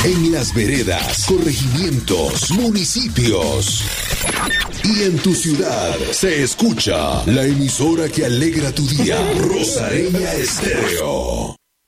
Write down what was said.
en las veredas, corregimientos, municipios. Y en tu ciudad se escucha la emisora que alegra tu día, Rosareña Estéreo.